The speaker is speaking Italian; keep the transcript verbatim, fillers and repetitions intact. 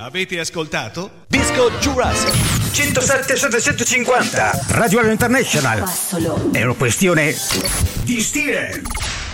Avete ascoltato? Disco Jurassic centosette settecentocinquanta Radio International. È una questione di stile.